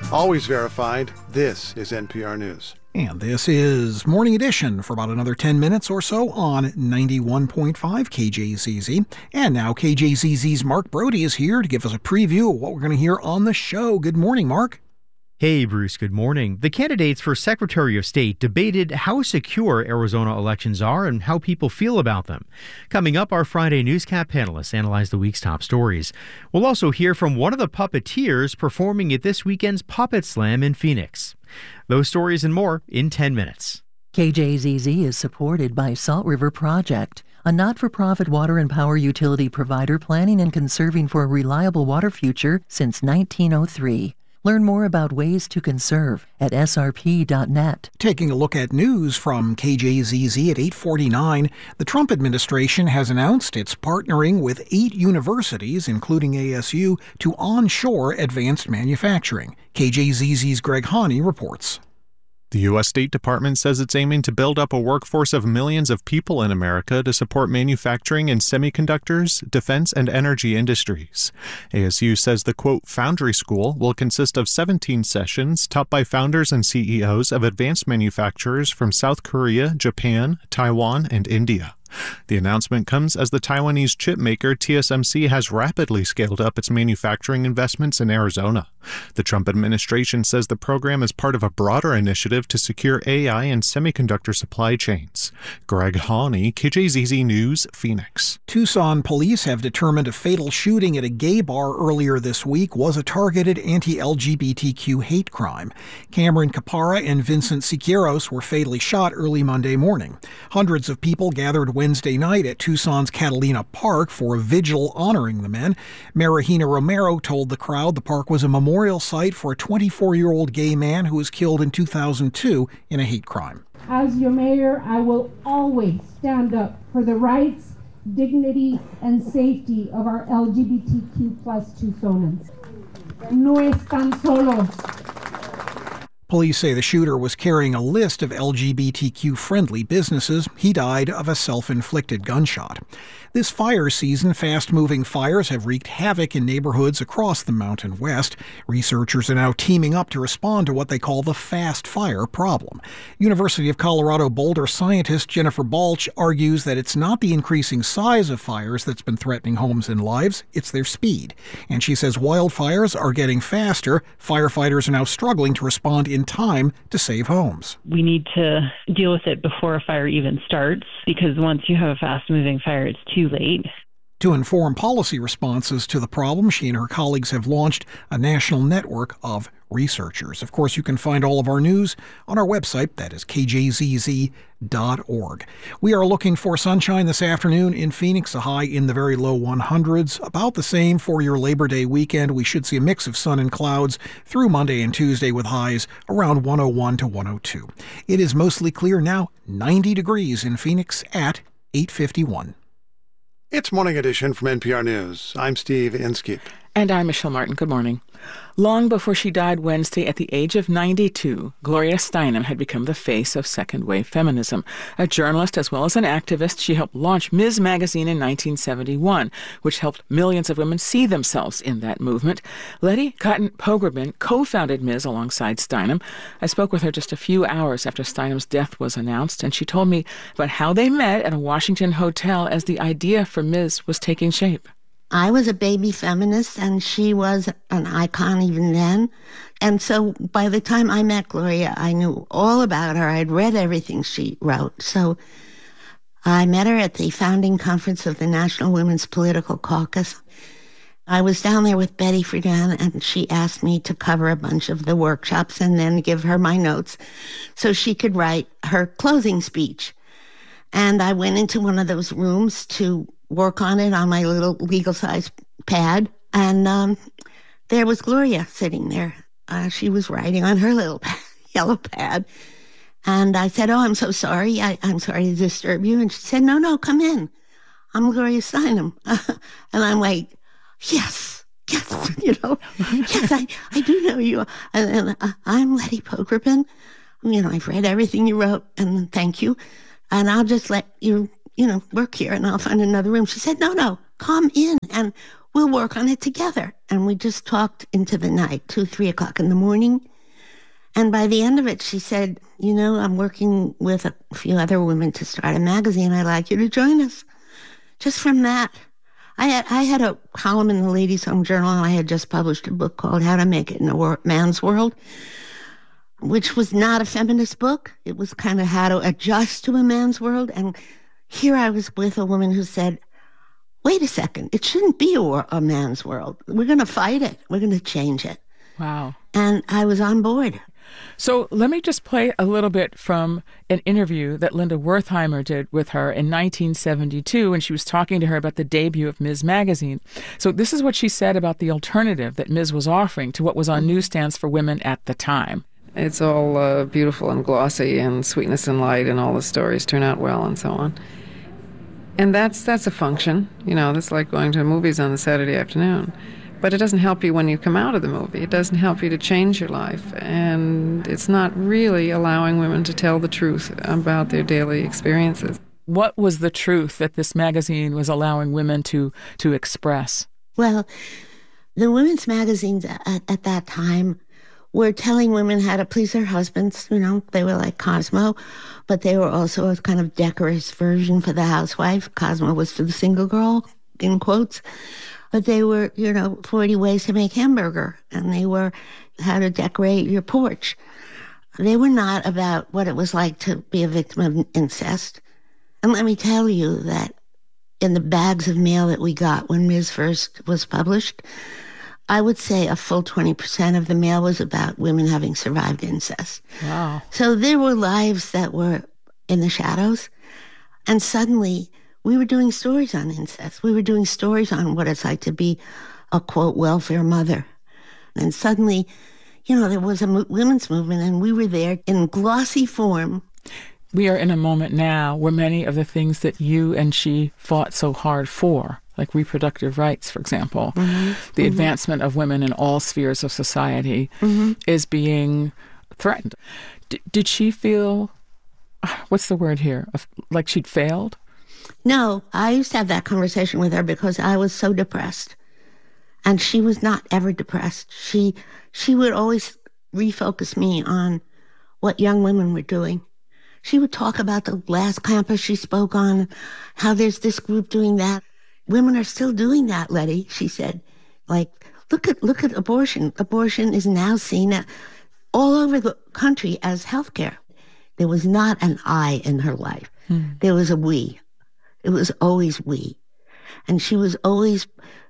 Always verified. This is NPR News. And this is Morning Edition for about another 10 minutes or so on 91.5 KJZZ. And now KJZZ's Mark Brody is here to give us a preview of what we're going to hear on the show. Good morning, Mark. Hey, Bruce, good morning. The candidates for Secretary of State debated how secure Arizona elections are and how people feel about them. Coming up, our Friday Newscap panelists analyze the week's top stories. We'll also hear from one of the puppeteers performing at this weekend's Puppet Slam in Phoenix. Those stories and more in 10 minutes. KJZZ is supported by Salt River Project, a not-for-profit water and power utility provider planning and conserving for a reliable water future since 1903. Learn more about ways to conserve at srp.net. Taking a look at news from KJZZ at 8:49, the Trump administration has announced it's partnering with 8 universities, including ASU, to onshore advanced manufacturing. KJZZ's Greg Haney reports. The U.S. State Department says it's aiming to build up a workforce of millions of people in America to support manufacturing in semiconductors, defense, and energy industries. ASU says the, quote, Foundry School will consist of 17 sessions taught by founders and CEOs of advanced manufacturers from South Korea, Japan, Taiwan, and India. The announcement comes as the Taiwanese chip maker TSMC has rapidly scaled up its manufacturing investments in Arizona. The Trump administration says the program is part of a broader initiative to secure AI and semiconductor supply chains. Greg Haney, KJZZ News, Phoenix. Tucson police have determined a fatal shooting at a gay bar earlier this week was a targeted anti-LGBTQ hate crime. Cameron Capara and Vincent Siqueiros were fatally shot early Monday morning. Hundreds of people gathered Wednesday night at Tucson's Catalina Park for a vigil honoring the men. Mayor Regina Romero told the crowd the park was a memorial site for a 24-year-old gay man who was killed in 2002 in a hate crime. As your mayor, I will always stand up for the rights, dignity, and safety of our LGBTQ plus Tucsonans. No están solos. Police say the shooter was carrying a list of LGBTQ-friendly businesses. He died of a self-inflicted gunshot. This fire season, fast-moving fires have wreaked havoc in neighborhoods across the Mountain West. Researchers are now teaming up to respond to what they call the fast fire problem. University of Colorado Boulder scientist Jennifer Balch argues that it's not the increasing size of fires that's been threatening homes and lives, it's their speed. And she says wildfires are getting faster. Firefighters are now struggling to respond in time to save homes. We need to deal with it before a fire even starts, because once you have a fast-moving fire, it's too late. To inform policy responses to the problem, she and her colleagues have launched a national network of researchers. Of course, you can find all of our news on our website, that is kjzz.org. We are looking for sunshine this afternoon in Phoenix, a high in the very low 100s. About the same for your Labor Day weekend. We should see a mix of sun and clouds through Monday and Tuesday with highs around 101 to 102. It is mostly clear now, 90 degrees in Phoenix at 8:51. It's Morning Edition from NPR News. I'm Steve Inskeep. And I'm Michelle Martin. Good morning. Long before she died Wednesday at the age of 92, Gloria Steinem had become the face of second-wave feminism. A journalist as well as an activist, she helped launch Ms. Magazine in 1971, which helped millions of women see themselves in that movement. Letty Cotton Pogrebin co-founded Ms. alongside Steinem. I spoke with her just a few hours after Steinem's death was announced, and she told me about how they met at a Washington hotel as the idea for Ms. was taking shape. I was a baby feminist, and she was an icon even then. And so by the time I met Gloria, I knew all about her. I'd read everything she wrote. So I met her at the founding conference of the National Women's Political Caucus. I was down there with Betty Friedan, and she asked me to cover a bunch of the workshops and then give her my notes so she could write her closing speech. And I went into one of those rooms to work on it on my little legal-size pad. And there was Gloria sitting there. She was writing on her little yellow pad. And I said, "Oh, I'm so sorry. I'm sorry to disturb you." And she said, No, come in. I'm Gloria Steinem." And I'm like, yes, yes, yes, I do know you. And I'm Letty Pogrebin. I've read everything you wrote, and thank you. And I'll just let you, work here, and I'll find another room. She said, no, come in. And we'll work on it together. And we just talked into the night, 2, 3 o'clock in the morning. And by the end of it, she said, I'm working with a few other women to start a magazine. I'd like you to join us. Just from that, I had a column in the Ladies' Home Journal, and I had just published a book called How to Make It in a Man's World, which was not a feminist book. It was kind of how to adjust to a man's world. And here I was with a woman who said, wait a second, it shouldn't be a man's world. We're going to fight it. We're going to change it. Wow. And I was on board. So let me just play a little bit from an interview that Linda Wertheimer did with her in 1972 when she was talking to her about the debut of Ms. Magazine. So this is what she said about the alternative that Ms. was offering to what was on newsstands for women at the time. It's all beautiful and glossy and sweetness and light, and all the stories turn out well and so on. And that's a function. That's like going to movies on a Saturday afternoon. But it doesn't help you when you come out of the movie. It doesn't help you to change your life. And it's not really allowing women to tell the truth about their daily experiences. What was the truth that this magazine was allowing women to express? Well, the women's magazines at that time were telling women how to please their husbands. They were like Cosmo, but they were also a kind of decorous version for the housewife. Cosmo was for the single girl, in quotes. But they were, 40 ways to make hamburger, and they were how to decorate your porch. They were not about what it was like to be a victim of incest. And let me tell you that in the bags of mail that we got when Ms. first was published, I would say a full 20% of the mail was about women having survived incest. Wow. So there were lives that were in the shadows, and suddenly we were doing stories on incest. We were doing stories on what it's like to be a, quote, welfare mother. And suddenly, there was a women's movement, and we were there in glossy form. We are in a moment now where many of the things that you and she fought so hard for, like reproductive rights, for example, the advancement of women in all spheres of society, is being threatened. Did she feel, what's the word here, like she'd failed? No, I used to have that conversation with her because I was so depressed. And she was not ever depressed. She would always refocus me on what young women were doing. She would talk about the last campus she spoke on, how there's this group doing that. Women are still doing that, Letty, she said. Like, look at abortion. Abortion is now seen all over the country as healthcare. There was not an I in her life. There was a we. It was always we. And she was always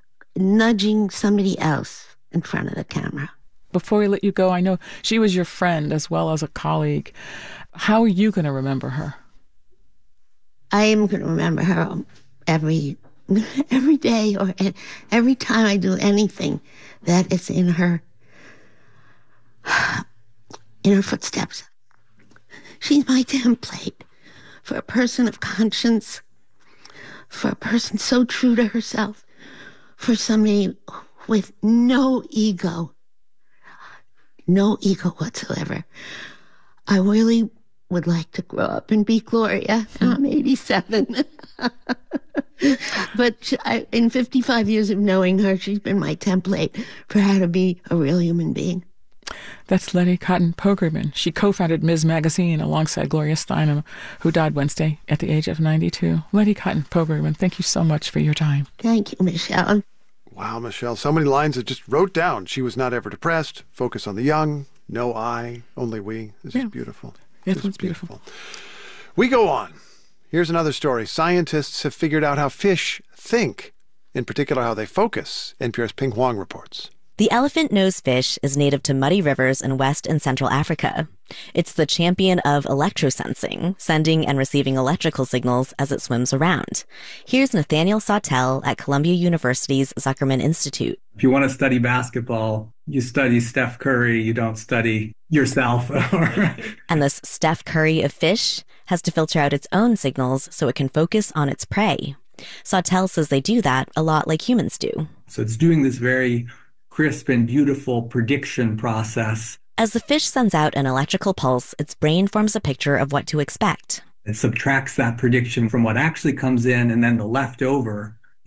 nudging somebody else in front of the camera. Before we let you go, I know she was your friend as well as a colleague. How are you going to remember her? I am going to remember her every day or every time I do anything that is in her footsteps. She's my template for a person of conscience, for a person so true to herself, for somebody with no ego whatsoever. I really would like to grow up and be Gloria. I'm 87. But in 55 years of knowing her, she's been my template for how to be a real human being. That's Letty Cotton Pogrebin. She co-founded Ms. Magazine alongside Gloria Steinem, who died Wednesday at the age of 92. Letty Cotton Pogrebin, thank you so much for your time. Thank you, Michelle. Wow, Michelle, so many lines that just wrote down. She was not ever depressed, focus on the young, no I, only we. This is beautiful. It was beautiful. We go on. Here's another story. Scientists have figured out how fish think, in particular how they focus. NPR's Ping Huang reports. The elephant-nosed fish is native to muddy rivers in West and Central Africa. It's the champion of electrosensing, sending and receiving electrical signals as it swims around. Here's Nathaniel Sawtelle at Columbia University's Zuckerman Institute. If you want to study basketball, you study Steph Curry, you don't study yourself. And this Steph Curry of fish has to filter out its own signals so it can focus on its prey. Sawtelle says they do that a lot like humans do. So it's doing this very crisp and beautiful prediction process. As the fish sends out an electrical pulse, its brain forms a picture of what to expect. It subtracts that prediction from what actually comes in, and then the leftover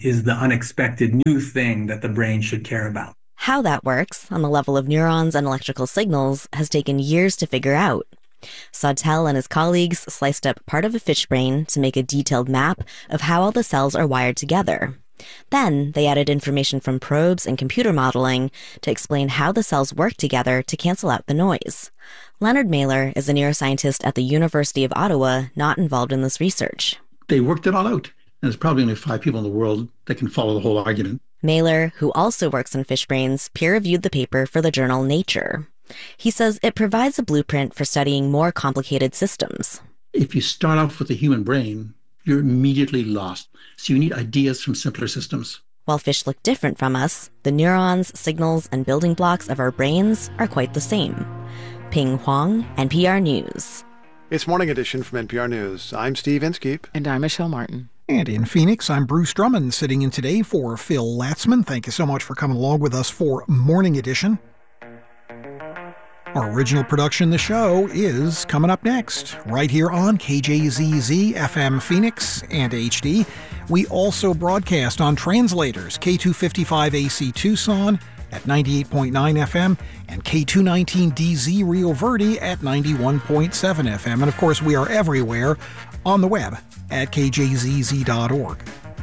is the unexpected new thing that the brain should care about. How that works on the level of neurons and electrical signals has taken years to figure out. Sawtelle and his colleagues sliced up part of a fish brain to make a detailed map of how all the cells are wired together. Then they added information from probes and computer modeling to explain how the cells work together to cancel out the noise. Leonard Mailer is a neuroscientist at the University of Ottawa, not involved in this research. They worked it all out. And there's probably only 5 people in the world that can follow the whole argument. Mailer, who also works on fish brains, peer-reviewed the paper for the journal Nature. He says it provides a blueprint for studying more complicated systems. If you start off with the human brain, you're immediately lost. So you need ideas from simpler systems. While fish look different from us, the neurons, signals, and building blocks of our brains are quite the same. Ping Huang, NPR News. It's Morning Edition from NPR News. I'm Steve Inskeep. And I'm Michelle Martin. And in Phoenix, I'm Bruce Drummond, sitting in today for Phil Latzman. Thank you so much for coming along with us for Morning Edition. Our original production, The Show, is coming up next, right here on KJZZ FM Phoenix and HD. We also broadcast on translators, K255AC Tucson at 98.9 FM and K219DZ Rio Verde at 91.7 FM. And of course, we are everywhere on the web at kjzz.org.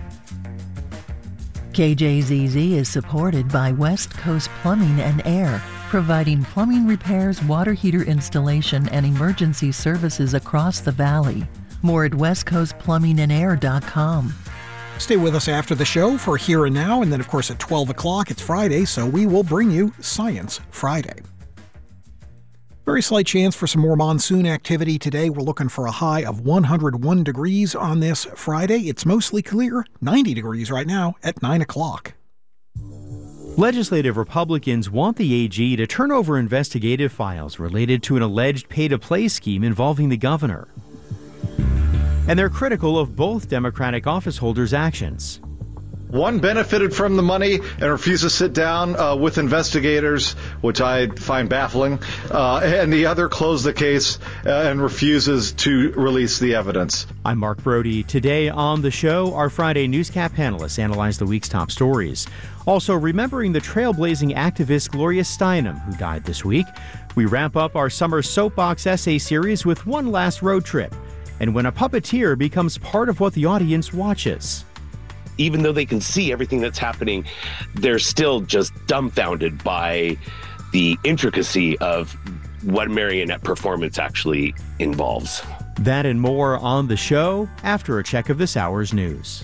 KJZZ is supported by West Coast Plumbing and Air, providing plumbing repairs, water heater installation, and emergency services across the valley. More at westcoastplumbingandair.com. Stay with us after the show for Here and Now, and then, of course, at 12 o'clock, it's Friday, so we will bring you Science Friday. Very slight chance for some more monsoon activity today. We're looking for a high of 101 degrees on this Friday. It's mostly clear, 90 degrees right now at 9 o'clock. Legislative Republicans want the AG to turn over investigative files related to an alleged pay-to-play scheme involving the governor. And they're critical of both Democratic office holders' actions. One benefited from the money and refused to sit down with investigators, which I find baffling, and the other closed the case and refuses to release the evidence. I'm Mark Brody. Today on the show, our Friday Newscap panelists analyze the week's top stories. Also, remembering the trailblazing activist Gloria Steinem, who died this week. We wrap up our summer soapbox essay series with one last road trip, and when a puppeteer becomes part of what the audience watches. Even though they can see everything that's happening, they're still just dumbfounded by the intricacy of what marionette performance actually involves. That and more on the show after a check of this hour's news.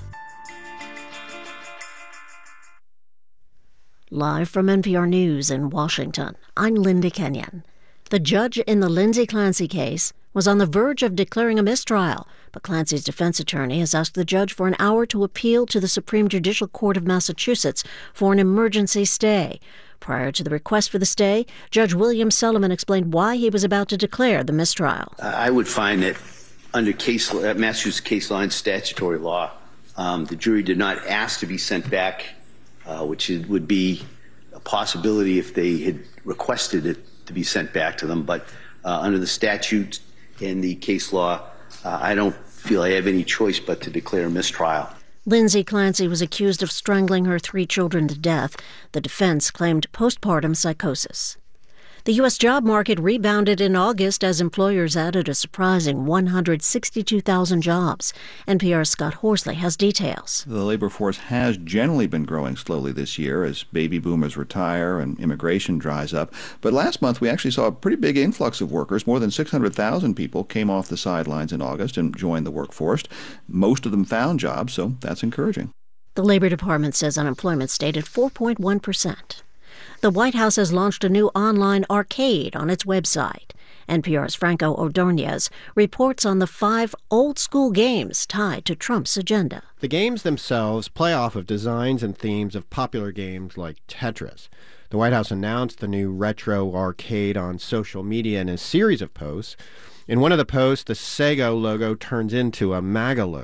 Live from NPR News in Washington, I'm Linda Kenyon. The judge in the Lindsay Clancy case was on the verge of declaring a mistrial, but Clancy's defense attorney has asked the judge for an hour to appeal to the Supreme Judicial Court of Massachusetts for an emergency stay. Prior to the request for the stay, Judge William Sullivan explained why he was about to declare the mistrial. I would find that under Massachusetts case law and statutory law, the jury did not ask to be sent back, which would be a possibility if they had requested it to be sent back to them. But under the statute and the case law, I don't feel I have any choice but to declare a mistrial. Lindsay Clancy was accused of strangling her 3 children to death. The defense claimed postpartum psychosis. The U.S. job market rebounded in August as employers added a surprising 162,000 jobs. NPR's Scott Horsley has details. The labor force has generally been growing slowly this year as baby boomers retire and immigration dries up. But last month, we actually saw a pretty big influx of workers. More than 600,000 people came off the sidelines in August and joined the workforce. Most of them found jobs, so that's encouraging. The Labor Department says unemployment stayed at 4.1%. The White House has launched a new online arcade on its website. NPR's Franco Ordonez reports on the 5 old-school games tied to Trump's agenda. The games themselves play off of designs and themes of popular games like Tetris. The White House announced the new retro arcade on social media in a series of posts. In one of the posts, the Sega logo turns into a MAGA logo.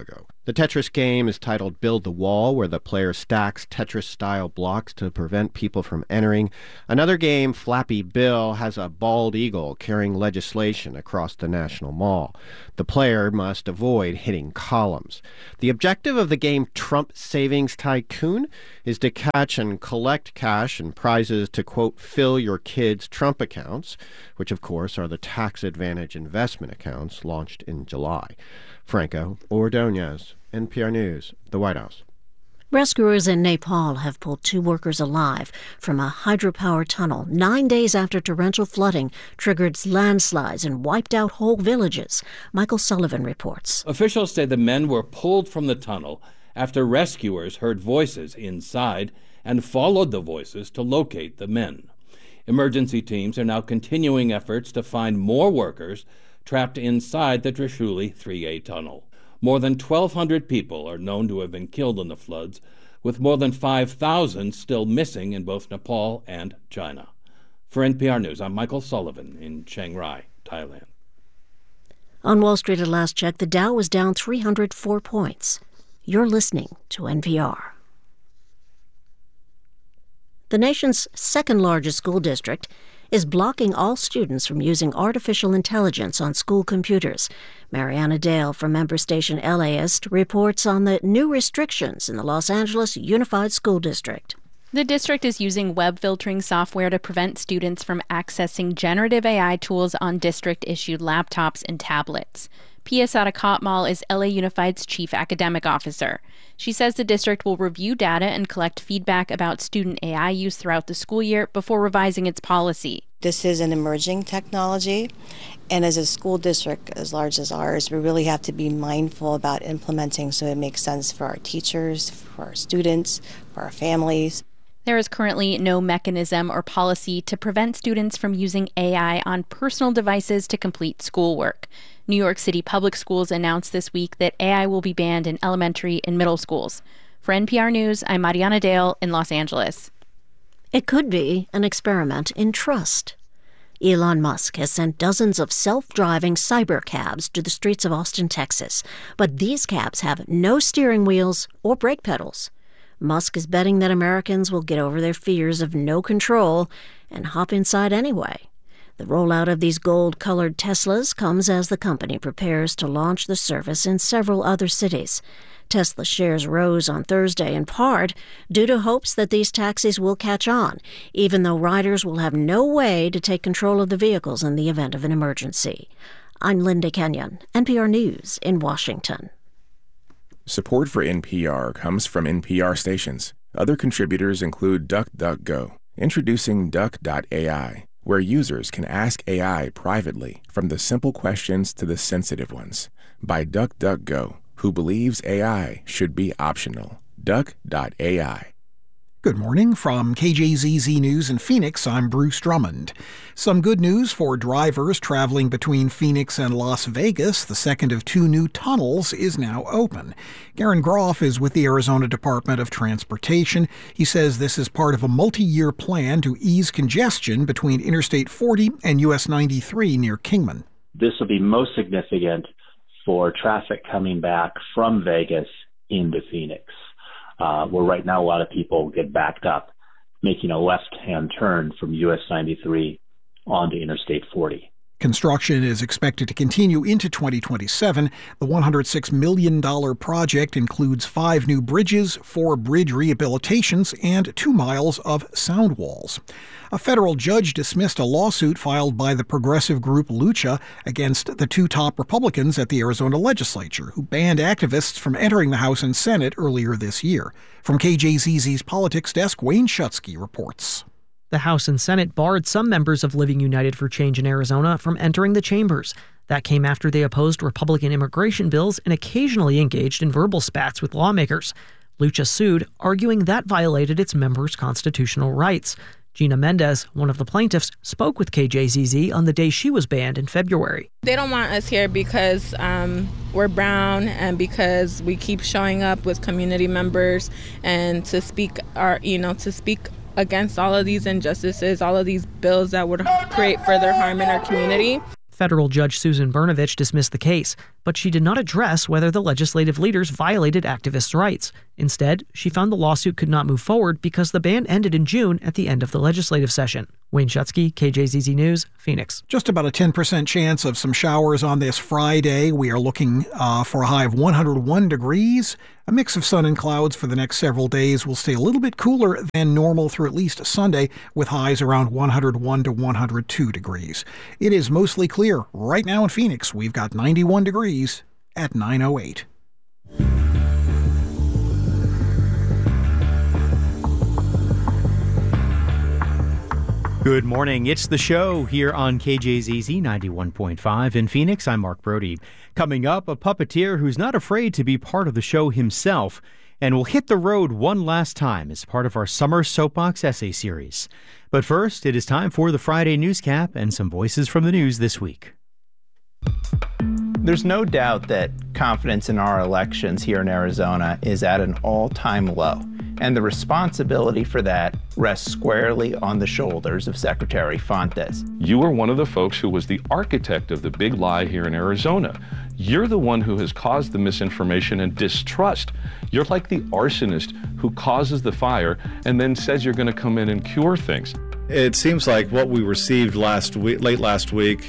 The Tetris game is titled Build the Wall, where the player stacks Tetris-style blocks to prevent people from entering. Another game, Flappy Bill, has a bald eagle carrying legislation across the National Mall. The player must avoid hitting columns. The objective of the game Trump Savings Tycoon is to catch and collect cash and prizes to, quote, fill your kids' Trump accounts, which, of course, are the tax advantage investment accounts launched in July. Franco Ordonez, NPR News, the White House. Rescuers in Nepal have pulled 2 workers alive from a hydropower tunnel 9 days after torrential flooding triggered landslides and wiped out whole villages. Michael Sullivan reports. Officials say the men were pulled from the tunnel after rescuers heard voices inside and followed the voices to locate the men. Emergency teams are now continuing efforts to find more workers trapped inside the Trishuli 3A tunnel. More than 1,200 people are known to have been killed in the floods, with more than 5,000 still missing in both Nepal and China. For NPR News, I'm Michael Sullivan in Chiang Rai, Thailand. On Wall Street at last check, the Dow was down 304 points. You're listening to NPR. The nation's second-largest school district is blocking all students from using artificial intelligence on school computers. Mariana Dale from member station LAist reports on the new restrictions in the Los Angeles Unified School District. The district is using web filtering software to prevent students from accessing generative AI tools on district-issued laptops and tablets. Pia Sarakatmal is LA Unified's chief academic officer. She says the district will review data and collect feedback about student AI use throughout the school year before revising its policy. This is an emerging technology, and as a school district as large as ours, we really have to be mindful about implementing so it makes sense for our teachers, for our students, for our families. There is currently no mechanism or policy to prevent students from using AI on personal devices to complete schoolwork. New York City Public Schools announced this week that AI will be banned in elementary and middle schools. For NPR News, I'm Mariana Dale in Los Angeles. It could be an experiment in trust. Elon Musk has sent dozens of self-driving cyber cabs to the streets of Austin, Texas. But these cabs have no steering wheels or brake pedals. Musk is betting that Americans will get over their fears of no control and hop inside anyway. The rollout of these gold-colored Teslas comes as the company prepares to launch the service in several other cities. Tesla shares rose on Thursday in part due to hopes that these taxis will catch on, even though riders will have no way to take control of the vehicles in the event of an emergency. I'm Linda Kenyon, NPR News in Washington. Support for NPR comes from NPR stations. Other contributors include DuckDuckGo, introducing Duck.ai, where users can ask AI privately, from the simple questions to the sensitive ones, by DuckDuckGo, who believes AI should be optional. Duck.ai. Good morning. From KJZZ News in Phoenix, I'm Bruce Drummond. Some good news for drivers traveling between Phoenix and Las Vegas. The second of 2 new tunnels is now open. Garen Groff is with the Arizona Department of Transportation. He says this is part of a multi-year plan to ease congestion between Interstate 40 and US 93 near Kingman. This will be most significant for traffic coming back from Vegas into Phoenix. Where right now a lot of people get backed up, making a left-hand turn from US 93 onto Interstate 40. Construction is expected to continue into 2027. The $106 million project includes 5 new bridges, 4 bridge rehabilitations, and 2 miles of sound walls. A federal judge dismissed a lawsuit filed by the progressive group Lucha against the 2 top Republicans at the Arizona legislature, who banned activists from entering the House and Senate earlier this year. From KJZZ's Politics Desk, Wayne Schutsky reports. The House and Senate barred some members of Living United for Change in Arizona from entering the chambers. That came after they opposed Republican immigration bills and occasionally engaged in verbal spats with lawmakers. Lucha sued, arguing that violated its members' constitutional rights. Gina Mendez, one of the plaintiffs, spoke with KJZZ on the day she was banned in February. They don't want us here because we're brown and because we keep showing up with community members and to speak against all of these injustices, all of these bills that would create further harm in our community. Federal Judge Susan Brnovich dismissed the case, but she did not address whether the legislative leaders violated activists' rights. Instead, she found the lawsuit could not move forward because the ban ended in June at the end of the legislative session. Wayne Schutsky, KJZZ News, Phoenix. Just about a 10% chance of some showers on this Friday. We are looking for a high of 101 degrees. A mix of sun and clouds for the next several days. Will stay a little bit cooler than normal through at least Sunday, with highs around 101 to 102 degrees. It is mostly clear right now in Phoenix. We've got 91 degrees at 9:08. Good morning. It's The Show here on KJZZ 91.5 in Phoenix. I'm Mark Brody. Coming up, a puppeteer who's not afraid to be part of the show himself and will hit the road one last time as part of our summer soapbox essay series. But first, it is time for the Friday Newscap and some voices from the news this week. There's no doubt that confidence in our elections here in Arizona is at an all-time low. And the responsibility for that rests squarely on the shoulders of Secretary Fontes. You are one of the folks who was the architect of the big lie here in Arizona. You're the one who has caused the misinformation and distrust. You're like the arsonist who causes the fire and then says you're going to come in and cure things. It seems like what we received late last week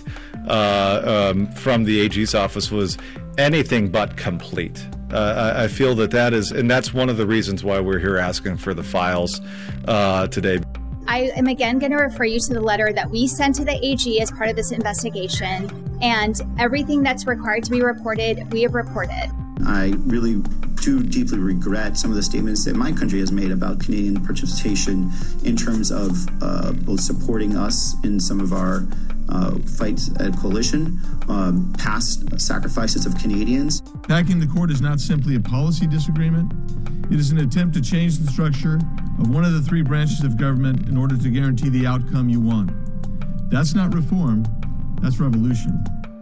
from the AG's office was anything but complete. I feel that is, and that's one of the reasons why we're here asking for the files today. I am again going to refer you to the letter that we sent to the AG as part of this investigation, and everything that's required to be reported, we have reported. I really do deeply regret some of the statements that my country has made about Canadian participation in terms of both supporting us in some of our fights at coalition, past sacrifices of Canadians. Packing the court is not simply a policy disagreement. It is an attempt to change the structure of one of the three branches of government in order to guarantee the outcome you want. That's not reform, that's revolution.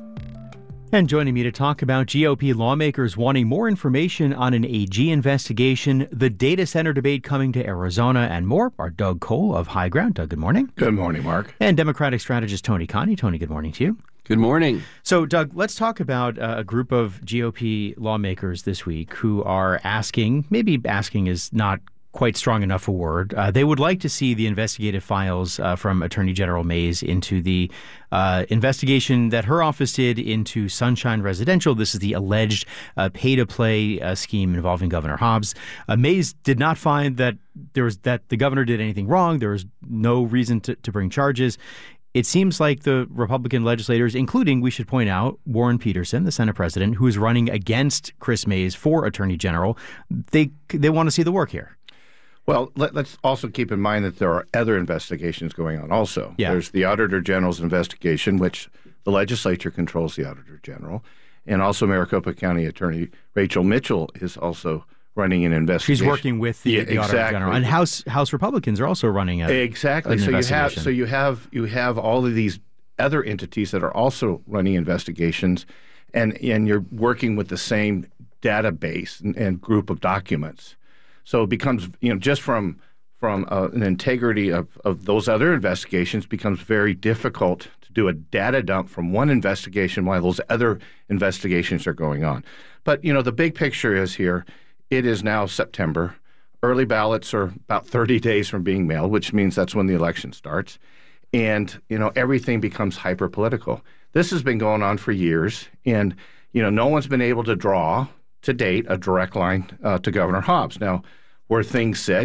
And joining me to talk about GOP lawmakers wanting more information on an AG investigation, the data center debate coming to Arizona, and more are Doug Cole of High Ground. Doug, good morning. Good morning, Mark. And Democratic strategist Tony Conti. Tony, good morning to you. Good morning. So, Doug, let's talk about a group of GOP lawmakers this week who are asking, maybe asking is not quite strong enough a word. They would like to see the investigative files from Attorney General Mays into the investigation that her office did into Sunshine Residential. This is the alleged pay-to-play scheme involving Governor Hobbs. Mays did not find that the governor did anything wrong. There was no reason to bring charges. It seems like the Republican legislators, including, we should point out, Warren Peterson, the Senate president, who is running against Chris Mays for Attorney General, they want to see the work here. Well, let's also keep in mind that there are other investigations going on also. Yeah. There's the Auditor General's investigation, which the legislature controls the Auditor General, and also Maricopa County Attorney Rachel Mitchell is also running an investigation. She's working with the Auditor General, and House Republicans are also running exactly. So you have all of these other entities that are also running investigations, and you're working with the same database and group of documents. So it becomes, just from an integrity of those other investigations becomes very difficult to do a data dump from one investigation while those other investigations are going on. But, the big picture is here, it is now September. Early ballots are about 30 days from being mailed, which means that's when the election starts. And, everything becomes hyper-political. This has been going on for years, and, no one's been able to draw to date a direct line to Governor Hobbs. Now, where things said,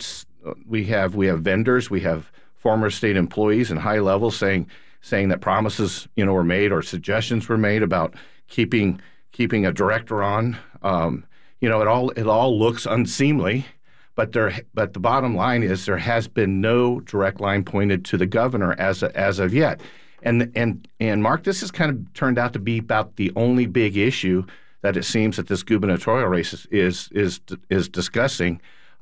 we have vendors, we have former state employees and high levels saying that promises were made or suggestions were made about keeping a director on. It all looks unseemly, but the bottom line is there has been no direct line pointed to the governor as of yet. And Mark, this has kind of turned out to be about the only big issue that it seems that this gubernatorial race is discussing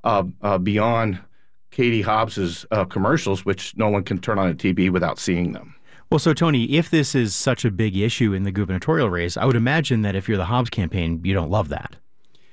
beyond Katie Hobbs's commercials, which no one can turn on a TV without seeing them. Well, so Tony, if this is such a big issue in the gubernatorial race, I would imagine that if you're the Hobbs campaign, you don't love that.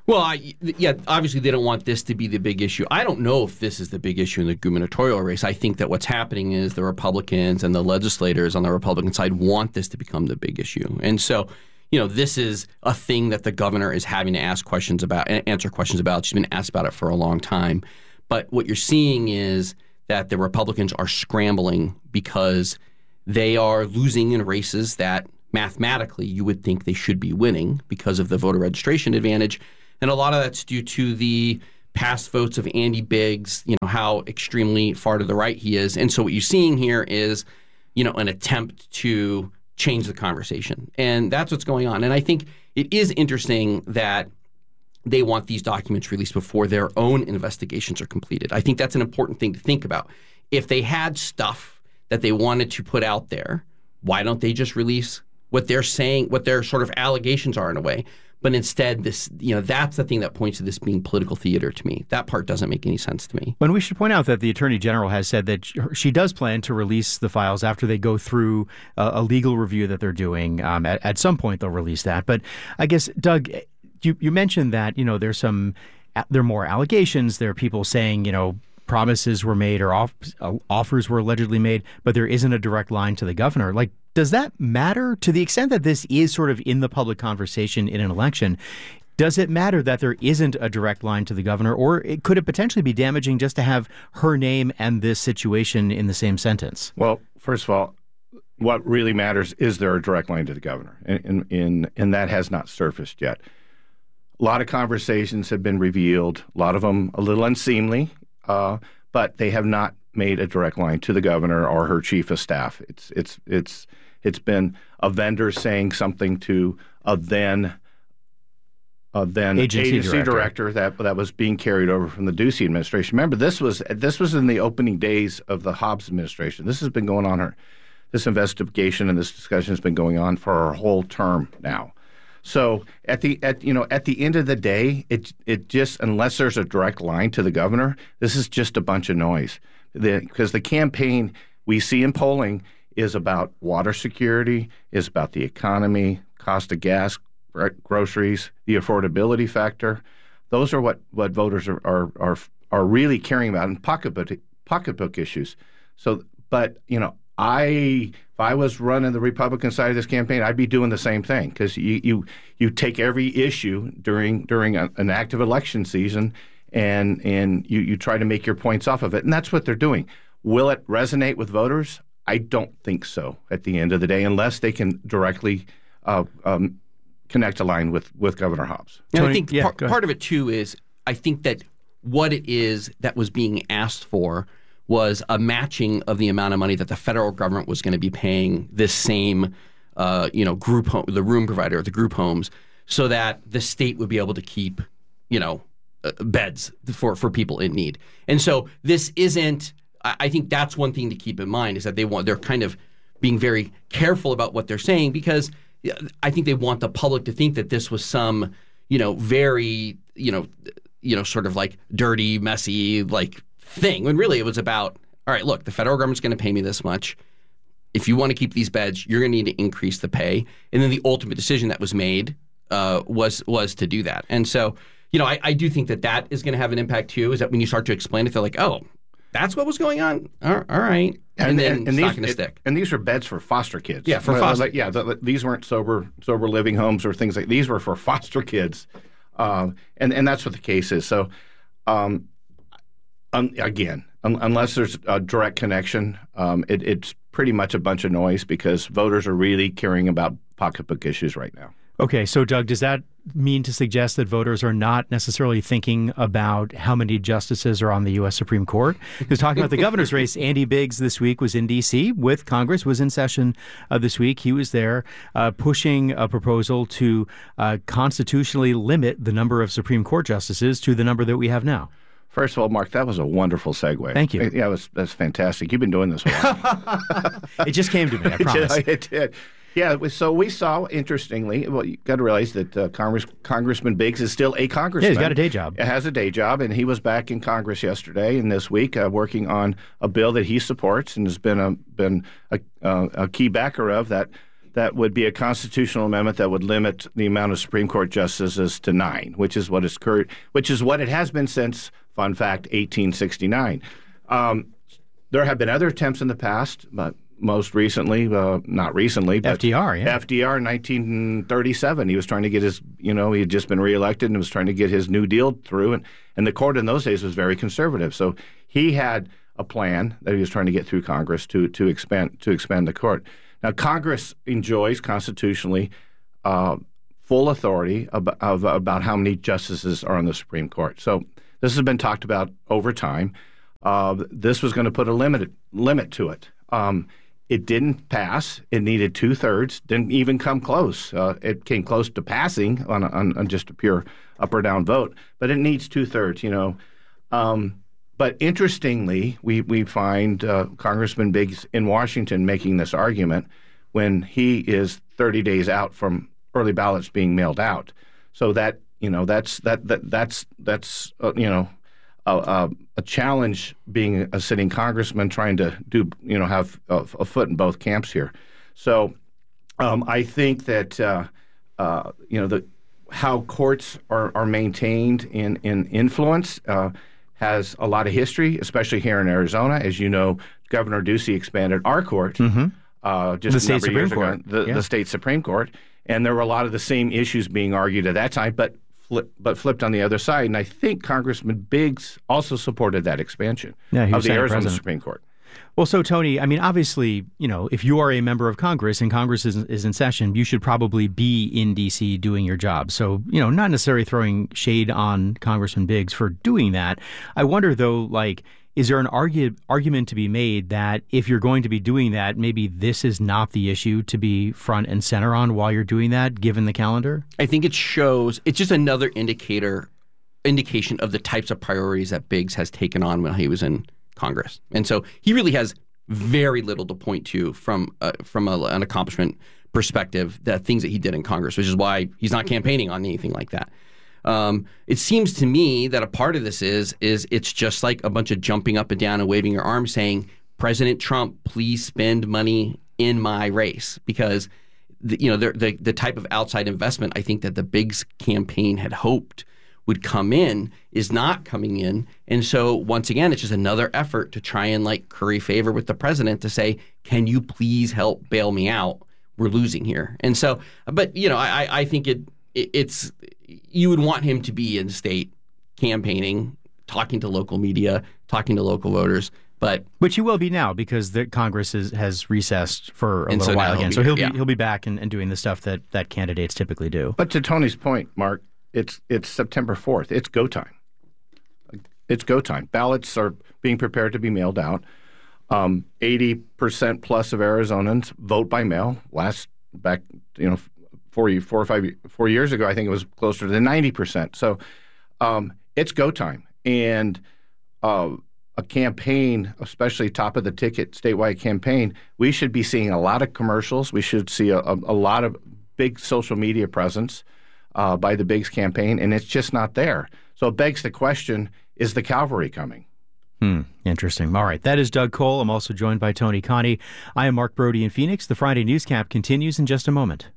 Well, obviously they don't want this to be the big issue. I don't know if this is the big issue in the gubernatorial race. I think that what's happening is the Republicans and the legislators on the Republican side want this to become the big issue. And so, this is a thing that the governor is having to answer questions about. She's been asked about it for a long time. But what you're seeing is that the Republicans are scrambling because they are losing in races that mathematically you would think they should be winning because of the voter registration advantage. And a lot of that's due to the past votes of Andy Biggs, how extremely far to the right he is. And so what you're seeing here is, an attempt to change the conversation. And that's what's going on. And I think it is interesting that they want these documents released before their own investigations are completed. I think that's an important thing to think about. If they had stuff that they wanted to put out there, why don't they just release what they're saying, what their sort of allegations are in a way? But instead, that's the thing that points to this being political theater to me. That part doesn't make any sense to me. And we should point out that the Attorney General has said that she does plan to release the files after they go through a legal review that they're doing. At some point, they'll release that. But I guess, Doug, you mentioned that, there are more allegations. There are people saying, promises were made or offers were allegedly made, but there isn't a direct line to the governor. Does that matter to the extent that this is sort of in the public conversation in an election? Does it matter that there isn't a direct line to the governor, or could it potentially be damaging just to have her name and this situation in the same sentence? Well, first of all, what really matters is there a direct line to the governor, and that has not surfaced yet. A lot of conversations have been revealed, a lot of them a little unseemly, but they have not made a direct line to the governor or her chief of staff. It's been a vendor saying something to a then agency director that was being carried over from the Ducey administration. Remember, this was in the opening days of the Hobbs administration. This has been going on. This investigation and this discussion has been going on for our whole term now. So at the end of the day, it just, unless there's a direct line to the governor, this is just a bunch of noise. Because the campaign we see in polling is about water security, is about the economy, cost of gas, groceries, the affordability factor. Those are what voters are really caring about, and pocketbook issues. So, but if I was running the Republican side of this campaign, I'd be doing the same thing, because you take every issue during an active election season and you try to make your points off of it, and that's what they're doing. Will it resonate with voters? I don't think so at the end of the day, unless they can directly connect a line with Governor Hobbs. And I think part of it, too, is I think that what it is that was being asked for was a matching of the amount of money that the federal government was going to be paying this same group home, the room provider, the group homes, so that the state would be able to keep, beds for people in need. And so this isn't. I think that's one thing to keep in mind, is that they're kind of being very careful about what they're saying, because I think they want the public to think that this was some, very, sort of like dirty, messy, like thing, when really it was about, all right, look, the federal government's going to pay me this much. If you want to keep these beds, you're going to need to increase the pay. And then the ultimate decision that was made was to do that. And so, I do think that is going to have an impact too, is that when you start to explain it, they're like, oh, that's what was going on? All right. And then it's not going to stick. And these are beds for foster kids. Yeah, for foster. These weren't sober living homes or things like these were for foster kids. And that's what the case is. So, again, unless there's a direct connection, it's pretty much a bunch of noise, because voters are really caring about pocketbook issues right now. Okay, so Doug, does that mean to suggest that voters are not necessarily thinking about how many justices are on the U.S. Supreme Court? Because talking about the governor's race, Andy Biggs this week was in D.C. with Congress, was in session this week. He was there pushing a proposal to constitutionally limit the number of Supreme Court justices to the number that we have now. First of all, Mark, that was a wonderful segue. Thank you. Yeah, that's fantastic. You've been doing this a while. It just came to me, I promise. It did. Yeah, so we saw, interestingly, well, you got to realize that Congressman Biggs is still a congressman. Yeah, he's got a day job. He has a day job, and he was back in Congress yesterday and this week working on a bill that he supports and has been a key backer of, that that would be a constitutional amendment that would limit the amount of Supreme Court justices to 9, which is what it has been since, fun fact, 1869. There have been other attempts in the past, but most recently, not recently, but FDR, yeah. FDR in 1937. He was trying to get his, he had just been reelected and was trying to get his New Deal through. And the court in those days was very conservative. So he had a plan that he was trying to get through Congress to expand the court. Now, Congress enjoys constitutionally full authority about how many justices are on the Supreme Court. So this has been talked about over time. This was going to put a limit to it. It didn't pass. It needed 2/3. Didn't even come close. It came close to passing on just a pure up or down vote, but it needs 2/3. But interestingly, we find Congressman Biggs in Washington making this argument when he is 30 days out from early ballots being mailed out. So that that's a challenge being a sitting congressman trying to have a foot in both camps here. So I think that how courts are maintained in influence has a lot of history, especially here in Arizona. As you know, Governor Ducey expanded our court just a number of years ago, the state Supreme Court, and there were a lot of the same issues being argued at that time, but flipped on the other side. And I think Congressman Biggs also supported that expansion of the Arizona Supreme Court. Well, so, Tony, I mean, obviously, if you are a member of Congress and Congress is in session, you should probably be in D.C. doing your job. So, not necessarily throwing shade on Congressman Biggs for doing that. I wonder, though, is there an argument to be made that if you're going to be doing that, maybe this is not the issue to be front and center on while you're doing that, given the calendar? I think it's just another indication of the types of priorities that Biggs has taken on when he was in Congress. And so he really has very little to point to from an accomplishment perspective, the things that he did in Congress, which is why he's not campaigning on anything like that. It seems to me that a part of this is it's just like a bunch of jumping up and down and waving your arms saying, President Trump, please spend money in my race, because the type of outside investment I think that the Biggs campaign had hoped would come in is not coming in. And so once again, it's just another effort to try and curry favor with the president to say, can you please help bail me out? We're losing here. And so, but I think it's you would want him to be in state campaigning, talking to local media, talking to local voters. Which he will be now, because the Congress has recessed for a little while again. So he'll be back and doing the stuff that candidates typically do. But to Tony's point, Mark, it's September 4th. It's go time. It's go time. Ballots are being prepared to be mailed out. 80% plus of Arizonans vote by mail. Back 4 years ago, I think it was closer to 90%. So it's go time. And a campaign, especially top of the ticket statewide campaign, we should be seeing a lot of commercials. We should see a lot of big social media presence by the Biggs campaign, and it's just not there. So it begs the question, is the cavalry coming? Interesting. All right. That is Doug Cole. I'm also joined by Tony Connie. I am Mark Brody in Phoenix. The Friday Newscap continues in just a moment.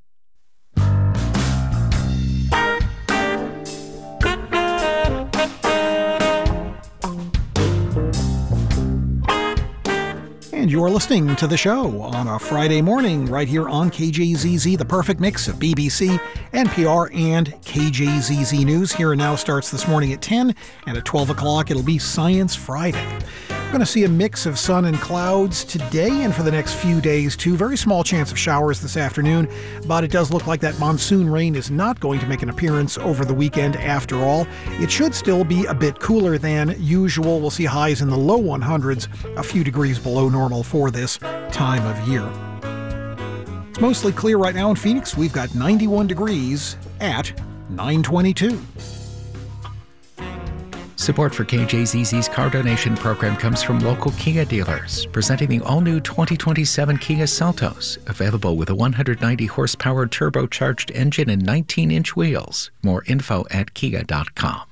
And you're listening to the show on a Friday morning right here on KJZZ, the perfect mix of BBC, NPR, and KJZZ News. Here and Now starts this morning at 10, and at 12 o'clock it'll be Science Friday. We're going to see a mix of sun and clouds today and for the next few days, too. Very small chance of showers this afternoon, but it does look like that monsoon rain is not going to make an appearance over the weekend after all. It should still be a bit cooler than usual. We'll see highs in the low 100s, a few degrees below normal for this time of year. It's mostly clear right now in Phoenix. We've got 91 degrees at 9:22. Support for KJZZ's car donation program comes from local Kia dealers, presenting the all-new 2027 Kia Seltos, available with a 190-horsepower turbocharged engine and 19-inch wheels. More info at kia.com.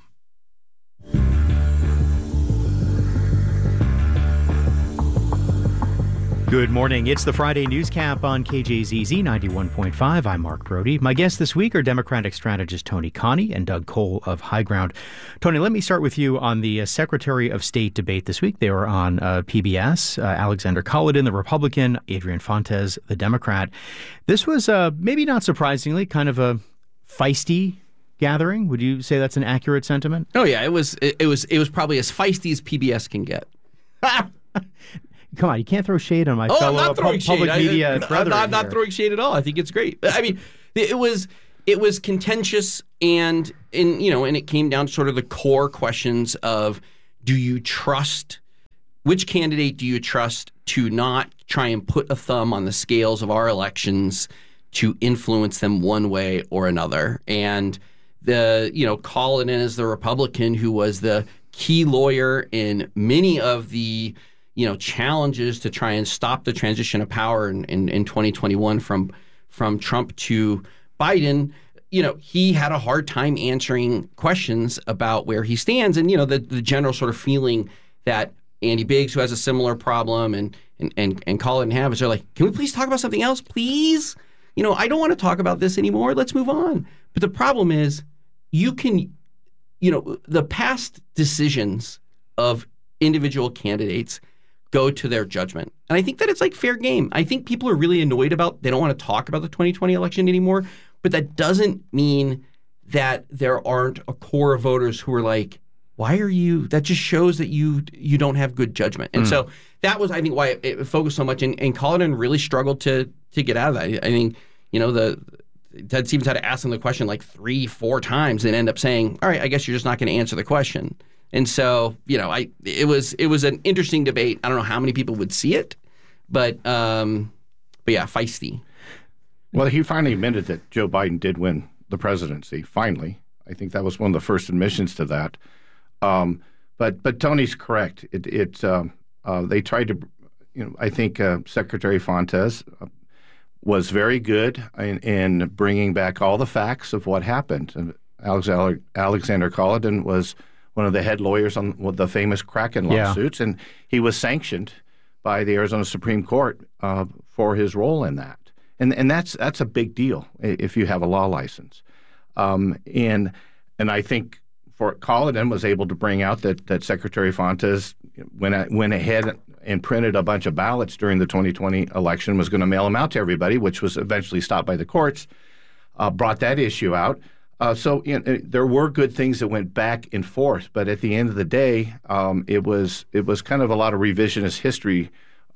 Good morning. It's the Friday Newscap on KJZZ 91.5. I'm Mark Brody. My guests this week are Democratic strategist Tony Connie and Doug Cole of High Ground. Tony, let me start with you on the Secretary of State debate this week. They were on PBS. Alexander Culloden, the Republican, Adrian Fontes, the Democrat. This was, maybe not surprisingly, kind of a feisty gathering. Would you say that's an accurate sentiment? Oh yeah, it was probably as feisty as PBS can get. Come on, you can't throw shade on my fellow public media brethren. I'm not throwing shade at all. I think it's great. I mean, it was contentious, and it came down to sort of the core questions of, which candidate do you trust to not try and put a thumb on the scales of our elections to influence them one way or another? And Culloden is the Republican who was the key lawyer in many of the challenges to try and stop the transition of power in 2021 from Trump to Biden. He had a hard time answering questions about where he stands, and the general sort of feeling that Andy Biggs, who has a similar problem, and Culloden have, is they're like, can we please talk about something else, please? I don't want to talk about this anymore. Let's move on. But the problem is, the past decisions of individual candidates go to their judgment. And I think that it's like fair game. I think people are really annoyed they don't want to talk about the 2020 election anymore, but that doesn't mean that there aren't a core of voters who are like, that just shows that you don't have good judgment. And so that was, I think, why it focused so much, and Culloden really struggled to get out of that. I think, Ted Stevens had to ask him the question like 3-4 times and end up saying, all right, I guess you're just not going to answer the question. And so, it was an interesting debate. I don't know how many people would see it, but yeah, feisty. Well, he finally admitted that Joe Biden did win the presidency. Finally, I think that was one of the first admissions to that. But Tony's correct. They tried to, I think Secretary Fontes was very good in bringing back all the facts of what happened. And Alexander Culloden was one of the head lawyers on the famous Kraken lawsuits, and he was sanctioned by the Arizona Supreme Court for his role in that. And that's a big deal if you have a law license. And I think Culloden was able to bring out that Secretary Fontes went ahead and printed a bunch of ballots during the 2020 election, was going to mail them out to everybody, which was eventually stopped by the courts, brought that issue out. So there were good things that went back and forth, but at the end of the day, it was kind of a lot of revisionist history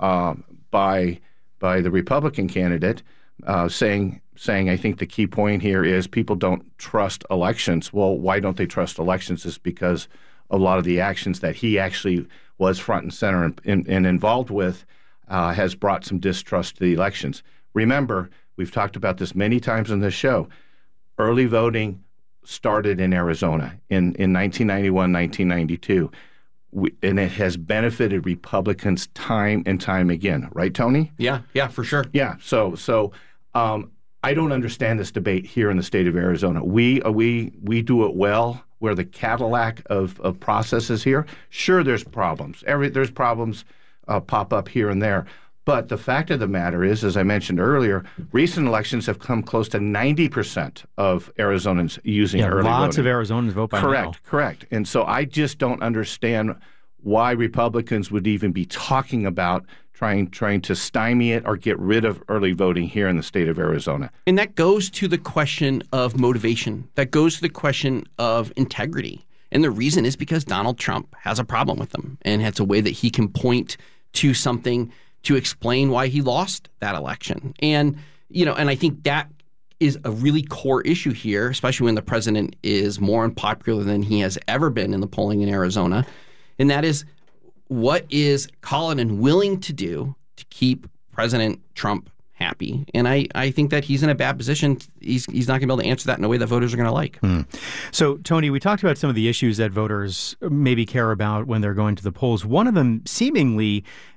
by the Republican candidate, saying I think the key point here is people don't trust elections. Well, why don't they trust elections? Is because a lot of the actions that he actually was front and center and involved with has brought some distrust to the elections. Remember, we've talked about this many times on this show. Early voting started in Arizona in 1991, 1992, and it has benefited Republicans time and time again. Right, Tony? Yeah, for sure. Yeah. So I don't understand this debate here in the state of Arizona. We do it well. We're the Cadillac of processes here. Sure, there's problems. There's problems pop up here and there. But the fact of the matter is, as I mentioned earlier, recent elections have come close to 90% of Arizonans using early voting. Lots of Arizonans vote by mail. Correct. And so I just don't understand why Republicans would even be talking about trying to stymie it or get rid of early voting here in the state of Arizona. And that goes to the question of motivation. That goes to the question of integrity. And the reason is because Donald Trump has a problem with them, and it's a way that he can point to something to explain why he lost that election. And, and I think that is a really core issue here, especially when the president is more unpopular than he has ever been in the polling in Arizona. And that is, what is Culloden willing to do to keep President Trump happy? And I think that he's in a bad position. He's not going to be able to answer that in a way that voters are going to like. So, Tony, we talked about some of the issues that voters maybe care about when they're going to the polls. One of them seemingly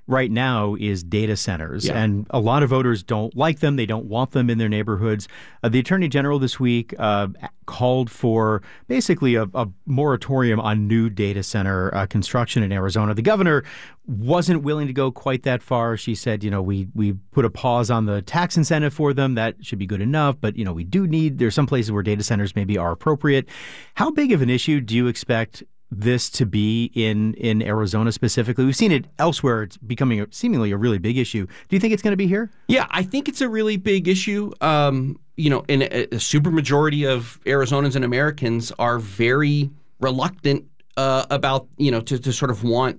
right now is data centers. Yeah. And a lot of voters don't like them. They don't want them in their neighborhoods. The Attorney General this week called for basically a moratorium on new data center construction in Arizona. The governor wasn't willing to go quite that far. She said, we put a pause on the tax incentive for them. That should be good enough. But, there's some places where data centers maybe are appropriate. How big of an issue do you expect this to be in Arizona specifically? We've seen it elsewhere. It's becoming seemingly a really big issue. Do you think it's going to be here? Yeah, I think it's a really big issue. And a super majority of Arizonans and Americans are very reluctant about, to sort of want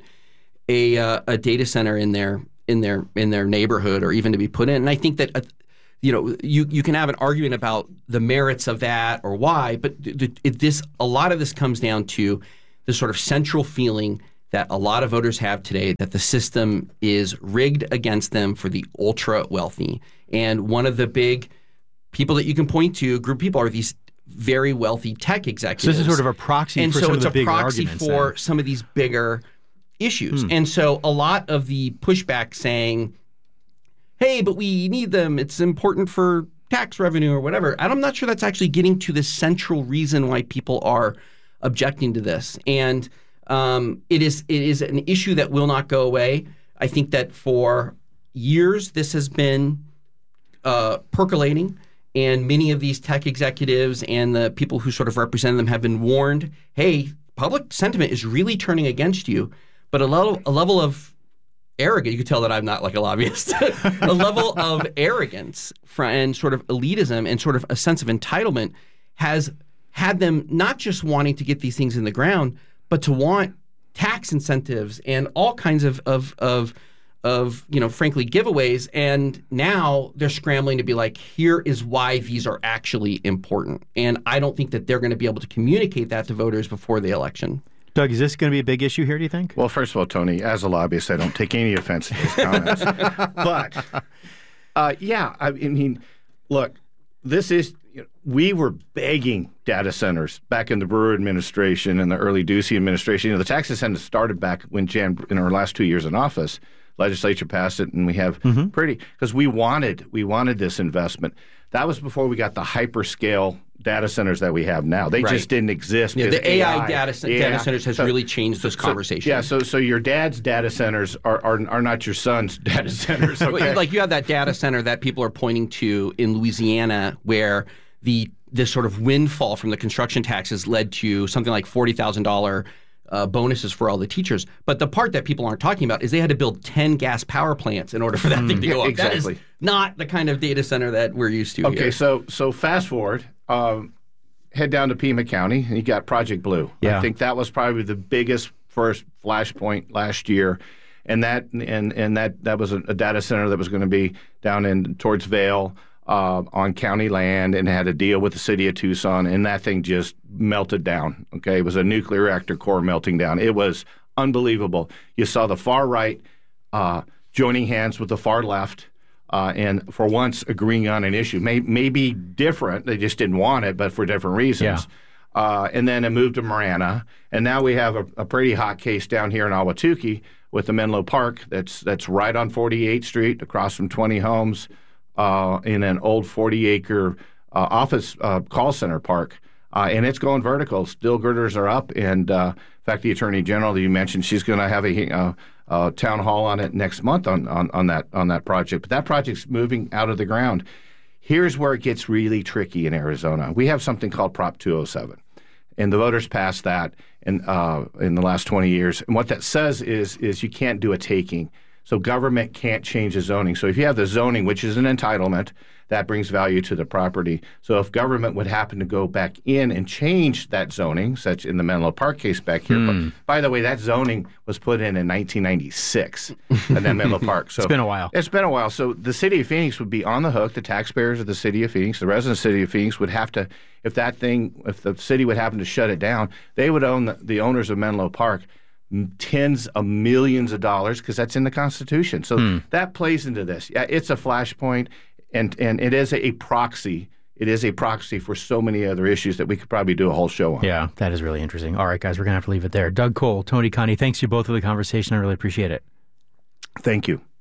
a data center in their neighborhood or even to be put in. And I think that you can have an argument about the merits of that or why, but a lot of this comes down to the sort of central feeling that a lot of voters have today that the system is rigged against them for the ultra wealthy. And one of the big people that you can point to, group of people, are these very wealthy tech executives. So this is sort of a proxy for some of the bigger arguments. And so it's a proxy for some of these bigger issues. And so a lot of the pushback saying, hey, but we need them, it's important for tax revenue or whatever, I'm not sure that's actually getting to the central reason why people are objecting to this. And it is an issue that will not go away. I think that for years this has been percolating, and many of these tech executives and the people who sort of represent them have been warned, hey, public sentiment is really turning against you. But a level of arrogance, you could tell that I'm not like a lobbyist, a level of arrogance and sort of elitism and sort of a sense of entitlement has had them not just wanting to get these things in the ground, but to want tax incentives and all kinds of frankly, giveaways. And now they're scrambling to be like, here is why these are actually important. And I don't think that they're going to be able to communicate that to voters before the election. Doug, is this going to be a big issue here, do you think? Well, first of all, Tony, as a lobbyist, I don't take any offense to his comments. But, I mean, look, this is, we were begging data centers back in the Brewer administration and the early Ducey administration. The tax incentive started back when in our last 2 years in office. Legislature passed it, and we have because we wanted this investment. That was before we got the hyperscale data centers that we have now. They just didn't exist. Yeah, the AI data centers has really changed this conversation. So your dad's data centers are not your son's data centers. Okay? Like you have that data center that people are pointing to in Louisiana where this sort of windfall from the construction taxes led to something like $40,000 bonuses for all the teachers. But the part that people aren't talking about is they had to build 10 gas power plants in order for that thing to go up. Exactly. That is not the kind of data center that we're used to here. Okay, so fast forward, head down to Pima County, and you got Project Blue. Yeah. I think that was probably the biggest first flashpoint last year. And that was a data center that was going to be down towards Vail, on county land, and had a deal with the city of Tucson, and that thing just melted down. Okay, it was a nuclear reactor core melting down. It was unbelievable. You saw the far right joining hands with the far left, and for once agreeing on an issue. Maybe different, they just didn't want it, but for different reasons. Yeah. And then it moved to Marana, and now we have a pretty hot case down here in Ahwatukee with the Menlo Park that's right on 48th Street, across from 20 homes. In an old 40-acre office call center park. And it's going vertical. Steel girders are up. And in fact, the Attorney General that you mentioned, she's going to have a town hall on it next month on that project. But that project's moving out of the ground. Here's where it gets really tricky in Arizona. We have something called Prop 207. And the voters passed that in the last 20 years. And what that says is you can't do a taking. So government can't change the zoning. So if you have the zoning, which is an entitlement, that brings value to the property. So if government would happen to go back in and change that zoning, such in the Menlo Park case back here. But, by the way, that zoning was put in 1996 at that Menlo Park. So it's been a while. It's been a while. So the city of Phoenix would be on the hook. The taxpayers of the city of Phoenix, the residents of the city of Phoenix would have to, if the city would happen to shut it down, they would own the owners of Menlo Park tens of millions of dollars, because that's in the Constitution. So that plays into this. Yeah, it's a flashpoint, and it is a proxy. It is a proxy for so many other issues that we could probably do a whole show on. Yeah, that is really interesting. All right, guys, we're going to have to leave it there. Doug Cole, Tony Connie, thanks to you both for the conversation. I really appreciate it. Thank you.